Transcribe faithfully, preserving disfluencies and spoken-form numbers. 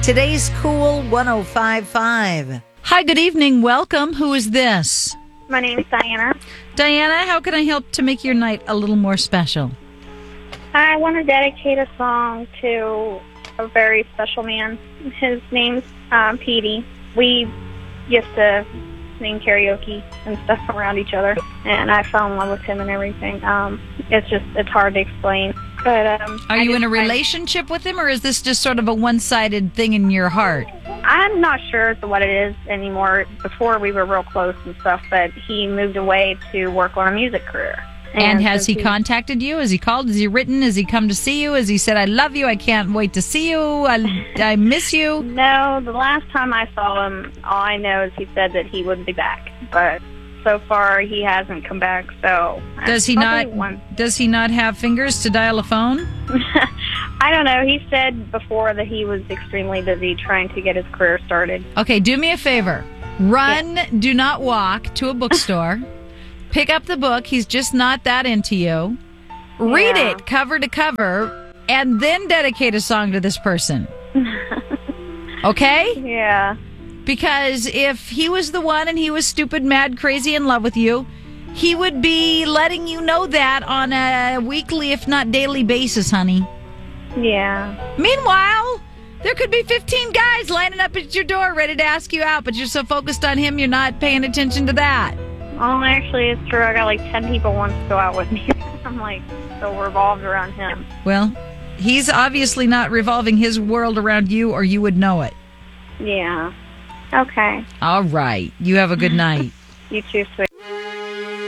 Today's Cool one oh five point five. Hi, good evening. Welcome. Who is this? My name is Diana. Diana, how can I help to make your night a little more special? I want to dedicate a song to a very special man. His name's um, Petey. We used to sing karaoke and stuff around each other, and I fell in love with him and everything. Um, it's just, it's hard to explain. But um, Are I you just, in a relationship with him, or is this just sort of a one-sided thing in your heart? I, I'm not sure what it is anymore. Before we were real close and stuff, but he moved away to work on a music career. And, and has he he contacted you? Has he called? Has he written? Has he come to see you? Has he said, I love you, I can't wait to see you, I, I miss you? No, the last time I saw him, all I know is he said that he would be back. But so far, he hasn't come back, so... Does he not one. Does he not have fingers to dial a phone? I don't know. He said before that he was extremely busy trying to get his career started. Okay, do me a favor. Run, yeah. Do not walk to a bookstore. Pick up the book. He's just not that into you. Read yeah. it cover to cover, and then dedicate a song to this person. Okay? Yeah. Because if he was the one and he was stupid, mad, crazy in love with you, he would be letting you know that on a weekly, if not daily basis, honey. Yeah. Meanwhile, there could be fifteen guys lining up at your door ready to ask you out, but you're so focused on him, you're not paying attention to that. Well, actually, it's true. I got like ten people wants to go out with me. I'm like so revolved around him. Well, he's obviously not revolving his world around you, or you would know it. Yeah. Okay. All right. You have a good night. You too, sweet.